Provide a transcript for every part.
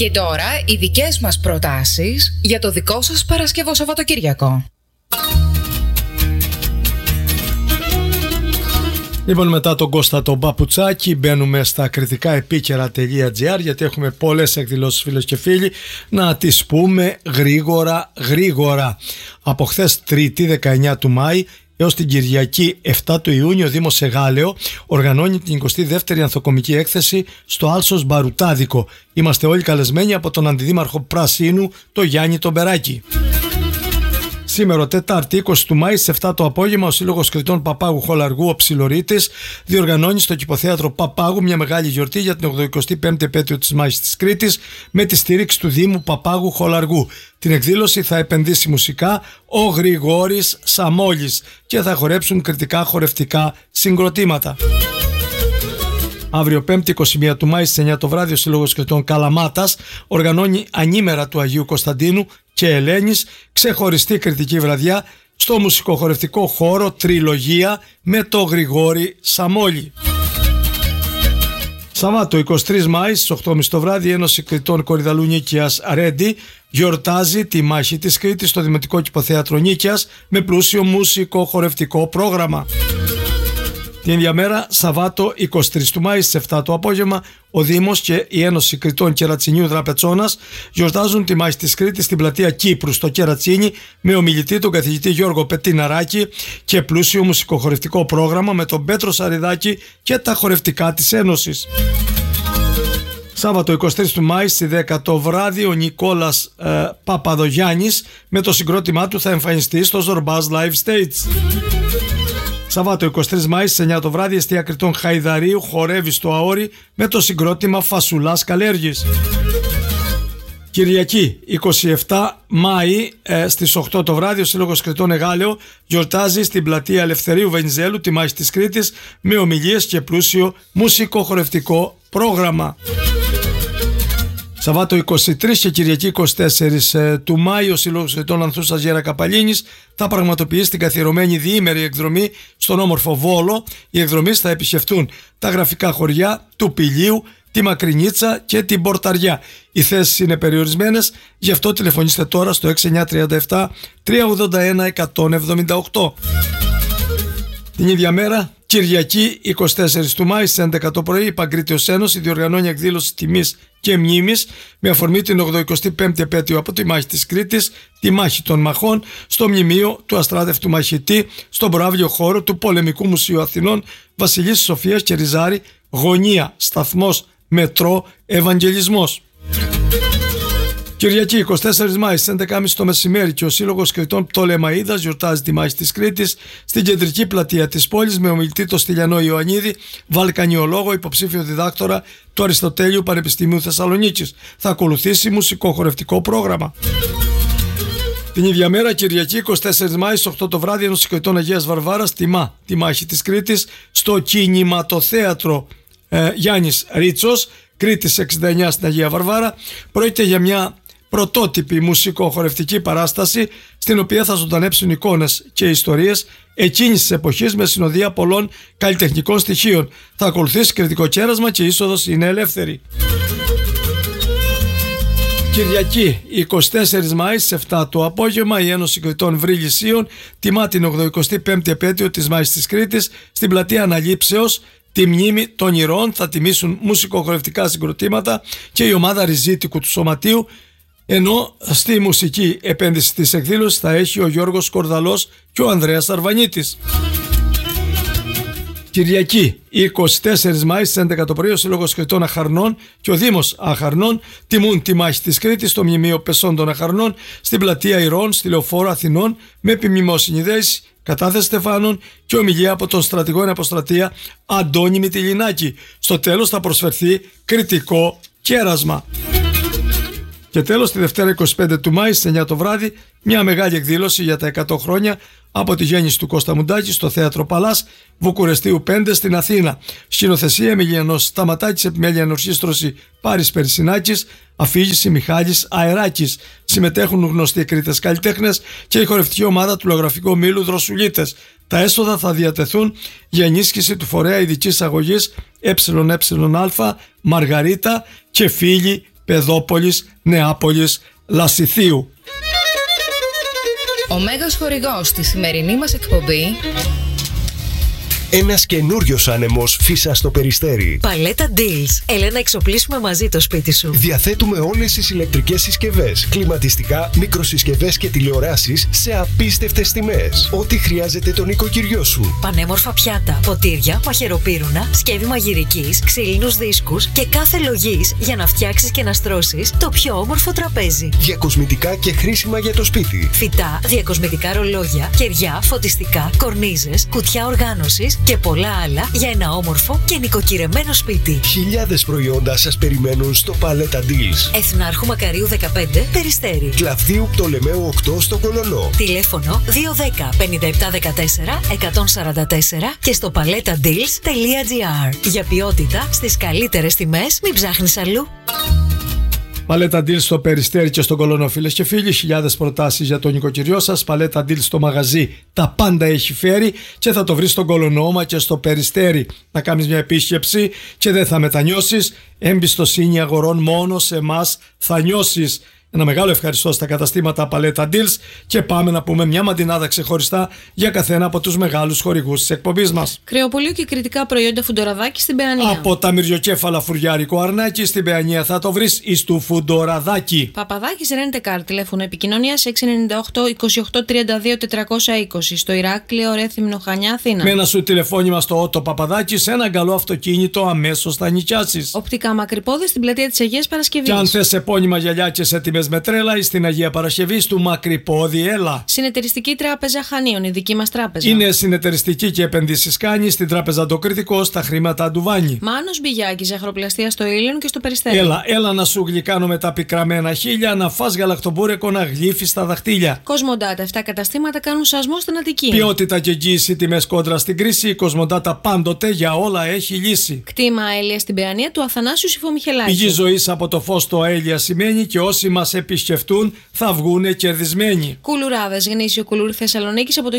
Και τώρα οι δικές μας προτάσεις για το δικό σας Παρασκευό Σαββατοκύριακο. Λοιπόν, μετά τον Κώστα τον Παπουτσάκη μπαίνουμε στα κριτικαεπίκαιρα.gr, γιατί έχουμε πολλές εκδηλώσεις, φίλες και φίλοι, να τις πούμε γρήγορα. Από χθες Τρίτη 19 του Μάη έως την Κυριακή 7 του Ιούνιου, ο Δήμος Εγάλεο οργανώνει την 22η Ανθοκομική Έκθεση στο Άλσος Μπαρουτάδικο. Είμαστε όλοι καλεσμένοι από τον Αντιδήμαρχο Πρασίνου, τον Γιάννη τον Περάκη. Σήμερα, Τετάρτη 20 του Μάη, στις 7 το απόγευμα, ο Σύλλογος Κριτών Παπάγου Χολαργού, ο Ψιλορίτης, διοργανώνει στο Κηποθέατρο Παπάγου μια μεγάλη γιορτή για την 85η επέτειο της Μάχης της Κρήτης, με τη στήριξη του Δήμου Παπάγου Χολαργού. Την εκδήλωση θα επενδύσει μουσικά ο Γρηγόρης Σαμόλης και θα χορέψουν κριτικά χορευτικά συγκροτήματα. Αύριο 5η 21 του Μάη στις 9 το βράδυ, ο Σύλλογος Κριτών Καλαμάτας οργανώνει ανήμερα του Αγίου Κωνσταντίνου και Ελένης ξεχωριστή κριτική βραδιά στο μουσικοχορευτικό χώρο Τριλογία με το Γρηγόρη Σαμόλη. Σαββάτο 23 Μάη στις 8.30 το βράδυ, η Ένωση Κριτών Κορυδαλού Νίκαιας Ρέντι γιορτάζει τη μάχη της Κρήτης στο Δημοτικό Κηποθέατρο Νίκαιας με πλούσιο μουσικοχορευτικό πρόγραμμα. Την ίδια μέρα, Σαββάτο 23 του Μάη στις 7 το απόγευμα, ο Δήμος και η Ένωση Κριτών Κερατσινίου Δραπετσόνας γιορτάζουν τη μάχη της Κρήτης στην πλατεία Κύπρου στο Κερατσίνι με ομιλητή τον καθηγητή Γιώργο Πετιναράκη και πλούσιο μουσικοχορευτικό πρόγραμμα με τον Πέτρο Σαριδάκη και τα χορευτικά της Ένωσης. Σάββατο 23 του Μάη στις 10 το βράδυ, ο Νικόλας Παπαδογιάννης με το συγκρότημά του θα εμφανιστεί στο Ζορμπάς Live Stage. Σαββάτο 23 Μάη στις 9 το βράδυ, η εστία Κριτών Χαϊδαρίου χορεύει στο Αόρι με το συγκρότημα Φασουλάς Καλέργης. Κυριακή 27 Μάη στις 8 το βράδυ, ο Σύλλογος Κριτών Εγάλεο γιορτάζει στην πλατεία Ελευθερίου Βενιζέλου τη μάχη της Κρήτης με ομιλίες και πλούσιο μουσικοχορευτικό πρόγραμμα. Σαββάτο 23 και Κυριακή 24 του Μάη, ο Σύλλογος Κριτών Ανθούσας Γέρα Καπαλίνης θα πραγματοποιήσει την καθιερωμένη διήμερη εκδρομή στον όμορφο Βόλο. Οι εκδρομείς θα επισκεφτούν τα γραφικά χωριά του Πηλίου, τη Μακρινίτσα και την Πορταριά. Οι θέσεις είναι περιορισμένες, γι' αυτό τηλεφωνήστε τώρα στο 6937 381 178. Την ίδια μέρα, Κυριακή 24 του Μάη στις 11 το πρωί, η Παγκρίτιος Ένωση διοργανώνει εκδήλωση τιμής και μνήμης με αφορμή την 85η επέτειο από τη μάχη της Κρήτης, τη μάχη των μαχών, στο μνημείο του αστράτευτου μαχητή, στον προαύλιο χώρο του Πολεμικού Μουσείου Αθηνών, Βασιλής Σοφίας και Ριζάρη, γωνία, σταθμός, μετρό, Ευαγγελισμός. Κυριακή 24 Μάη στις 11.30 το μεσημέρι και ο Σύλλογος Κριτών Πτολεμαΐδας γιορτάζει τη μάχη της Κρήτης στην κεντρική πλατεία της πόλης με ομιλητή το Στυλιανό Ιωαννίδη, βαλκανιολόγο, υποψήφιο διδάκτορα του Αριστοτέλειου Πανεπιστημίου Θεσσαλονίκης. Θα ακολουθήσει μουσικοχορευτικό πρόγραμμα. Την ίδια μέρα, Κυριακή 24 Μάη στις 8 το βράδυ, Ένωση Κριτών Αγίας Βαρβάρας τιμά τη μάχη της Κρήτης στο κινηματοθέατρο Γιάννης Ρίτσος, Κρήτης 69 στην Αγία Βαρβάρα. Πρόκειται για μια πρωτότυπη μουσικοχορευτική παράσταση στην οποία θα ζωντανέψουν εικόνες και ιστορίες εκείνης της εποχής με συνοδεία πολλών καλλιτεχνικών στοιχείων. Θα ακολουθήσει κριτικό κέρασμα και η είσοδος είναι ελεύθερη. Κυριακή 24 Μάη στις 7 το απόγευμα, η Ένωση Κριτών Βρυλισσίων τιμά την 85η επέτειο της μάχης της Κρήτης στην πλατεία Αναλήψεως. Τη μνήμη των ηρώων θα τιμήσουν μουσικοχορευτικά συγκροτήματα και η ομάδα Ριζίτικου του Σωματείου, ενώ στη μουσική επένδυση της εκδήλωσης θα έχει ο Γιώργος Κορδαλός και ο Ανδρέας Αρβανίτης. Κυριακή 24 Μάη στις 11 το πρωί, ο Σύλλογος Κριτών Αχαρνών και ο Δήμος Αχαρνών τιμούν τη μάχη της Κρήτης στο μνημείο Πεσών των Αχαρνών στην πλατεία Ηρώων στη Λεωφόρο Αθηνών με επιμνημόσυνη δέηση, κατάθεση στεφάνων και ομιλία από τον στρατηγό εν αποστρατεία Αντώνη Μητυλινάκη. Στο τέλος θα προσφερθεί κριτικό κέρασμα. Και τέλος, τη Δευτέρα 25 του Μάη στις 9 το βράδυ, μια μεγάλη εκδήλωση για τα 100 χρόνια από τη γέννηση του Κώστα Μουντάκη στο Θέατρο Παλάς Βουκουρεστίου 5 στην Αθήνα. Σκηνοθεσία Εμιλιανός Σταματάκης, επιμέλεια ενορχήστρωση Πάρης Περισσινάκης, αφήγηση Μιχάλης Αεράκης. Συμμετέχουν γνωστοί Κρήτες καλλιτέχνες και η χορευτική ομάδα του λογογραφικού ομίλου Δροσουλίτες. Τα έσοδα θα διατεθούν για ενίσχυση του φορέα ειδικής αγωγής ΕΕΑ Μαργαρίτα και φίλοι Παιδόπολης, Νεάπολης, Λασιθίου. Ο μέγας χορηγός στη σημερινή μας εκπομπή... Ένας καινούριος άνεμος φύσα στο Περιστέρι. Παλέτα Deals. Έλα να εξοπλίσουμε μαζί το σπίτι σου. Διαθέτουμε όλες τις ηλεκτρικές συσκευές, κλιματιστικά, μικροσυσκευές και τηλεοράσεις σε απίστευτες τιμές. Ό,τι χρειάζεται το νοικοκυριό σου. Πανέμορφα πιάτα, ποτήρια, μαχαιροπύρουνα, σκεύη μαγειρικής, ξύλινους δίσκους και κάθε λογής για να φτιάξεις και να στρώσεις το πιο όμορφο τραπέζι. Διακοσμητικά και χρήσιμα για το σπίτι. Φυτά, διακοσμητικά ρολόγια, κεριά, φωτιστικά, κορνίζες, κουτιά οργάνωσης και πολλά άλλα για ένα όμορφο και νοικοκυρεμένο σπίτι. Χιλιάδες προϊόντα σας περιμένουν στο Παλέτα Deals. Εθνάρχου Μακαρίου 15, Περιστέρι. Κλαβδίου Πτολεμαίου 8 στο Κολονό. Τηλέφωνο 210 5714 144 και στο paletadeals.gr. Για ποιότητα στις καλύτερες τιμές, μην ψάχνεις αλλού. Παλέτα Deals στο Περιστέρι και στον Κολονό, φίλες και φίλοι. Χιλιάδες προτάσεις για το νοικοκυριό σας. Παλέτα Deals στο μαγαζί τα πάντα έχει φέρει και θα το βρεις στον Κολονό μα και στο Περιστέρι. Να κάνεις μια επίσκεψη και δεν θα μετανιώσεις. Εμπιστοσύνη αγορών μόνο σε εμάς θα νιώσεις. Ένα μεγάλο ευχαριστώ στα καταστήματα Παλέτα Deals και πάμε να πούμε μια μαντινάδα ξεχωριστά για καθένα από τους μεγάλους χορηγούς της εκπομπής μας. Κρεοπολείο και κριτικά προϊόντα Φουντοραδάκη στην Παιανία. Από τα μυριοκέφαλα φουριάρικο αρνάκι στην Παιανία θα το βρεις εις του Φουντοραδάκη. Παπαδάκης Ρέντεκαρ, τηλέφωνο επικοινωνίας 698 28 32 420 στο Ηράκλειο, Ρέθυμνο, Χανιά, Αθήνα. Με ένα σου τηλεφώνημα στο Ότο Παπαδάκη σε ένα καλό αυτοκίνητο αμέσως θα νοικιάσεις. Οπτικά μακρυπόδες στην πλατεία της Αγίας Παρασκευής. Και αν θες επώνυμα γυαλιά και σε τιμές με τρέλα, εις στην Αγία Παρασκευή του Μακρυπόδι έλα. Συνεταιριστική τράπεζα Χανίων, η δική μας τράπεζα. Είναι συνεταιριστική και επενδύσεις κάνει στην τράπεζα Το Κρητικό στα χρήματα του Βάνη. Μάνος Μπιγιάκη, ζαχαροπλαστεία στο Ήλιον και στο Περιστέρι. Έλα να σου γλυκάνω με τα πικραμένα χείλια, να φας γαλακτομπούρεκο να γλύφεις τα δαχτύλια. Κοσμοντάτα, 7 καταστήματα κάνουν σασμό στην Αττική. Ποιότητα και εγγύηση, τιμές κόντρα στην κρίση. Η Κοσμοντάτα πάντοτε για όλα έχει λύση. Κτήμα αέλια στην Παιανία του Αθανάσιου Συφομιχελάκη. Πηγή ζωής από το φως το αέλια σημαίνει και όσοι μας επισκεφτούν θα βγούνε κερδισμένοι. Κουλουράδες, γνήσιο κουλούρι Θεσσαλονίκης από το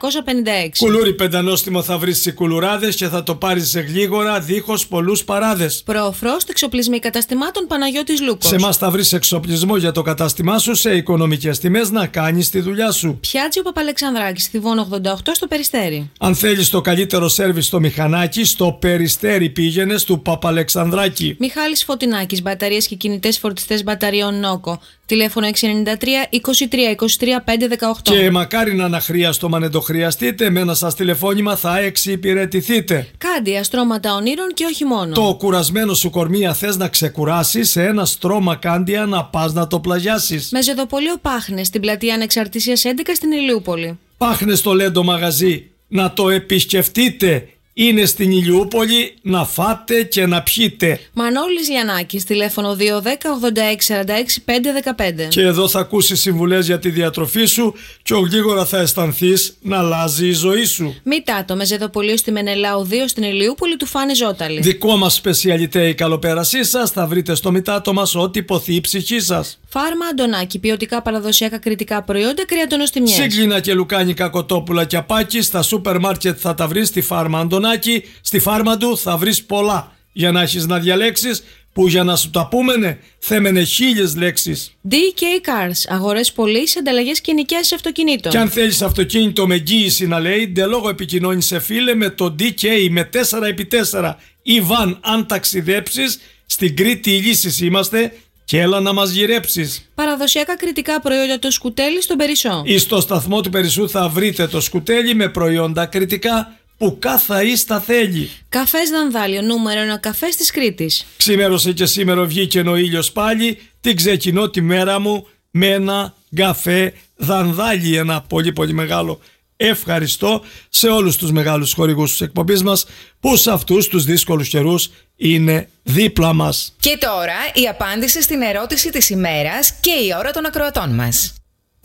1956. Κουλούρι πεντανόστιμο θα βρεις σε κουλουράδες και θα το πάρεις σε γλίγορα δίχως πολλούς παράδες. Προοφρόστ, εξοπλισμοί καταστημάτων Παναγιώτης Λούκος. Σε μας θα βρεις εξοπλισμό για το κατάστημά σου σε οικονομικές τιμές να κάνεις τη δουλειά σου. Πιάτσιο Παπαλεξανδράκης, Θηβών 88 στο Περιστέρι. Αν θέλεις το καλύτερο σέρβις στο μηχανάκι, στο Περιστέρι πήγαινε του Παπαλεξανδράκη. Μιχάλης Φωτεινάκης, μπαταρίες και κινητές φορτιστές μπαταριών Νόκο. Τηλέφωνο 693 23 23 518. Και μακάρι να αναχρίαστο, μα δεν το χρειαστείτε, με ένα σας τηλεφώνημα θα εξυπηρετηθείτε. Κάντι, αστρώματα ονείρων και όχι μόνο. Το κουρασμένο σου κορμί θες να ξεκουράσεις, σε ένα στρώμα κάντια να πας να το πλαγιάσεις. Με ζεδοπολείο Πάχνες, στην πλατεία Ανεξαρτησίας 11 στην Ηλιούπολη. Πάχνες στο Λέντο μαγαζί, να το επισκεφτείτε. Είναι στην Ηλιούπολη, να φάτε και να πιείτε. Μανώλης Λιανάκης, τηλέφωνο 210 86 46 515. Και εδώ θα ακούσεις συμβουλές για τη διατροφή σου και γλίγορα θα αισθανθείς να αλλάζει η ζωή σου. Μητάτο, με ζεδοπολείο στη Μενελάου 2 στην Ηλιούπολη του Φάνη Ζώταλη. Δικό μας σπεσιαλιτέ η καλοπέρασή σας, θα βρείτε στο Μητάτο μας ό,τι ποθεί η ψυχή σας. Φάρμα Αντωνάκη, ποιοτικά παραδοσιακά κριτικά προϊόντα, κρεατονοστιμιές. Σύγκλινα και λουκάνικα, κοτόπουλα και απάκι, στα σούπερ μάρκετ θα τα βρεις στη Φάρμα Αντωνάκη, στη φάρμα του θα βρεις πολλά για να έχεις να διαλέξεις, που για να σου τα πούμενε θέμενε 1000 λέξεις. DK Cars, αγορές πωλήσεις, ανταλλαγές και νοικιάσεις αυτοκινήτων. Και αν θέλεις αυτοκίνητο με εγγύηση να λέει, ντε λόγο επικοινώνησε φίλε με το DK με 4x4 ή βαν αν ταξιδέψεις, στην Κρήτη οι λύσεις είμαστε και έλα να μας γυρέψεις. Παραδοσιακά κριτικά προϊόντα το σκουτέλι στον Περισσό. Ή στο σταθμό του Περισσού θα βρείτε το σκουτέλι με προϊόντα κριτικά που κάθε ίστα θέλει. Καφές Δανδάλιο, νούμερο 1 καφές της Κρήτης. Ξημέρωσε και σήμερα βγήκε ο ήλιος πάλι, την ξεκινώ τη μέρα μου με ένα καφέ Δανδάλι, ένα πολύ πολύ μεγάλο ευχαριστώ σε όλους τους μεγάλους χορηγούς της εκπομπής μας που σε αυτούς τους δύσκολους καιρούς είναι δίπλα μας. Και τώρα η απάντηση στην ερώτηση της ημέρας και η ώρα των ακροατών μας.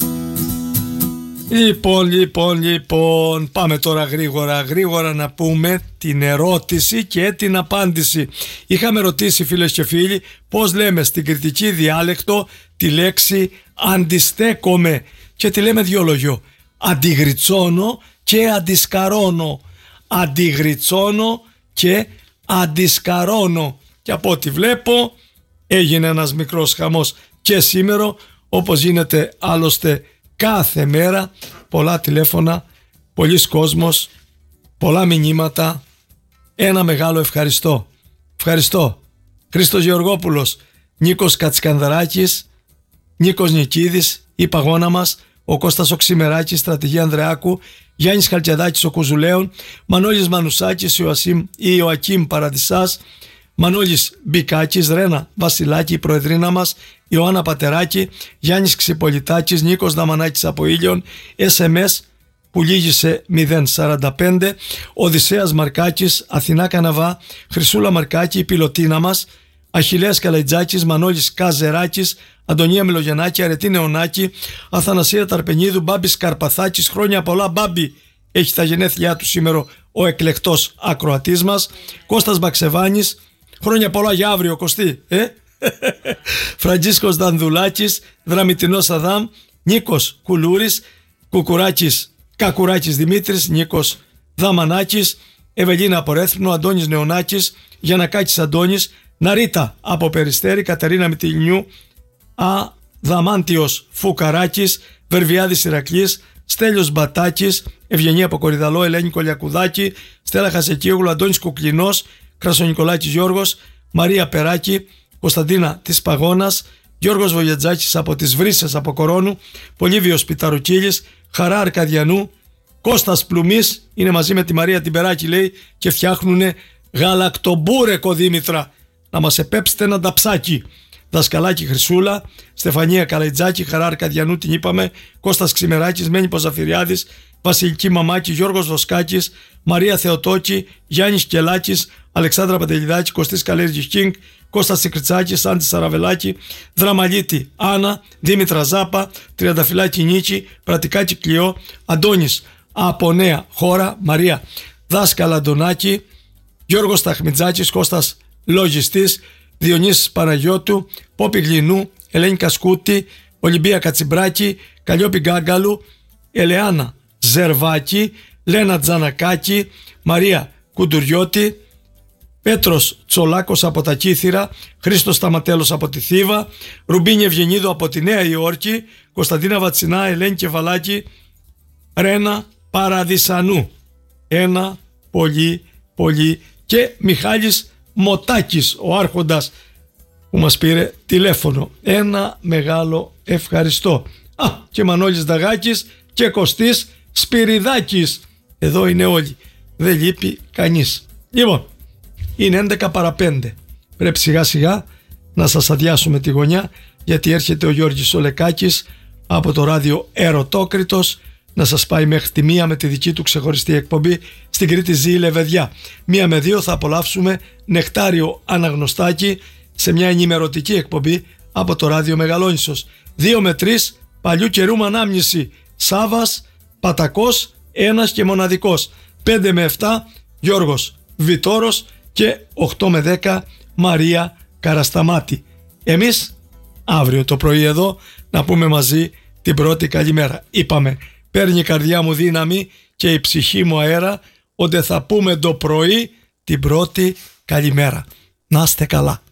Λοιπόν, πάμε τώρα γρήγορα να πούμε την ερώτηση και την απάντηση. Είχαμε ρωτήσει φίλες και φίλοι πώς λέμε στην κριτική διάλεκτο τη λέξη αντιστέκομαι και τη λέμε δυο λόγιο. Αντιγριτσώνω και αντισκαρώνω. Αντιγριτσώνω και αντισκαρώνω. Και από ό,τι βλέπω έγινε ένας μικρός χαμός και σήμερα, όπως γίνεται άλλωστε κάθε μέρα. Πολλά τηλέφωνα, πολλοί κόσμος, πολλά μηνύματα. Ένα μεγάλο ευχαριστώ. Ευχαριστώ. Χρήστος Γεωργόπουλος, Νίκος Κατσικανδράκης, Νίκος Νικίδης, η παγώνα μας, ο Κώστας Οξημεράκης, στρατηγή Ανδρεάκου, Γιάννης Χαλκιαδάκης ο Κουζουλέων, Μανώλης Μανουσάκης, Ιωακίμ Παραδισάς, Μανώλης Μπικάκης, Ρένα Βασιλάκη, η προεδρίνα μας, Ιωάννα Πατεράκη, Γιάννης Ξυπολιτάκης, Νίκος Δαμανάκης από Ήλιον, SMS που λύγησε 045, Οδυσσέας Μαρκάκης, Αθηνά Καναβά, Χρυσούλα Μαρκάκη, η πιλωτίνα μας, Αχιλλέας Καλαϊτζάκης, Μανώλης Καζεράκης, Αντωνία Μιλογεννάκη, Αρετή Νεωνάκη, Αθανασία Ταρπενίδου, Μπάμπης Καρπαθάκης. Χρόνια πολλά, Μπάμπη, έχει τα γενέθλιά του σήμερα ο εκλεκτός ακροατής μας. Κώστας Μπαξεβάνης, χρόνια πολλά για αύριο, Κωστή. Φραντζίσκος Δανδουλάκης, Δραμητινός Αδάμ, Νίκος Κουλούρης, Κακουράκης Δημήτρης, Νίκος Δαμανάκης, Ευελίνα από Ρέθμνο, Αντώνης Νεωνάκης, Γιαννακάκης Αντώνης, Ναρίτα από Περιστέρη, Κατερίνα Μητυλινιού, Αδαμάντιος Φουκαράκης, Βερβιάδης Ηρακλής, Στέλιος Μπατάκης, Ευγενία από Κορυδαλό, Ελένη Κολιακουδάκη, Στέλλα Χασεκίογλου, Αντώνης Κουκλινός, Κρασονικολάκης Γιώργος, Μαρία Περάκη, Κωνσταντίνα της Παγώνας, Γιώργος Βογιατζάκης από τις Βρύσσες από Κορώνου, Πολύβιος Πιταρουκίλης, Χαρά Αρκαδιανού, Κώστας Πλουμής, είναι μαζί με τη Μαρία την Περάκη, λέει, και φτιάχνουνε γαλακτομπούρεκο, Δήμητρα, να μας επέψετε ένα ταψάκι. Δασκαλάκη Χρυσούλα, Στεφανία Καλαϊτζάκη, Χαρά Αρκαδιανού την είπαμε, Κώστας Ξημεράκης, Μένη Ποζαφυριάδης, Βασιλική Μαμάκη, Γιώργος Βοσκάκης, Μαρία Θεοτόκη, Γιάννης Κελάκης, Αλεξάνδρα Παντελιδάκη, Κωστής Καλέργης Κίνγκ, Κώστας Τσικριτσάκης, Σάντι Σαραβελάκη, Δραμαλίτη Άννα, Δήμητρα Ζάπα, Τριανταφυλάκη Νίκη, Πρατικάκη Κλειό, Αντώνης από Νέα Χώρα, Μαρία Δάσκαλα Αντωνάκη, Γιώργος Ταχμιτζάκης, Κώστας Λογιστής, Διονύσης Παναγιώτου, Πόπη Γλινού, Ελένη Κασκούτη, Ολυμπία Κατσιμπράκη, Καλλιόπη Γκάγκαλου, Ελεάνα Ζερβάκη, Λένα Τζανακάκη, Μαρία Κουντουριώτη, Πέτρος Τσολάκος από τα Κύθυρα, Χρήστος Σταματέλος από τη Θήβα, Ρουμπίνη Ευγενίδου από τη Νέα Υόρκη, Κωνσταντίνα Βατσινά, Ελένη Κεβαλάκη, Ρένα Παραδισανού. Ένα πολύ και Μιχάλης Μοτάκης, ο άρχοντας που μας πήρε τηλέφωνο. Ένα μεγάλο ευχαριστώ. Και Μανώλης Δαγάκης και Κωστής Σπυριδάκης. Εδώ είναι όλοι. Δεν λείπει κανείς. Λοιπόν, είναι 11 παρά 5. Πρέπει σιγά σιγά να σας αδειάσουμε τη γωνιά, γιατί έρχεται ο Γιώργης Ολεκάκης από το ράδιο Ερωτόκριτος να σας πάει μέχρι τη 1 με τη δική του ξεχωριστή εκπομπή στην Κρήτη ζει η Λεβεδιά. 1 με 2 θα απολαύσουμε Νεκτάριο Αναγνωστάκη σε μια ενημερωτική εκπομπή από το ράδιο Μεγαλόνισσος. 2 με 3 παλιού καιρού ανάμνηση, Σάβας Πατακός, ένας και μοναδικός. 5 με 7 Γιώργος Βιτόρος και 8 με 10 Μαρία Καρασταμάτη. Εμείς αύριο το πρωί εδώ να πούμε μαζί την πρώτη καλημέρα. Είπαμε, παίρνει η καρδιά μου δύναμη και η ψυχή μου αέρα, ότι θα πούμε το πρωί την πρώτη καλημέρα. Να είστε καλά.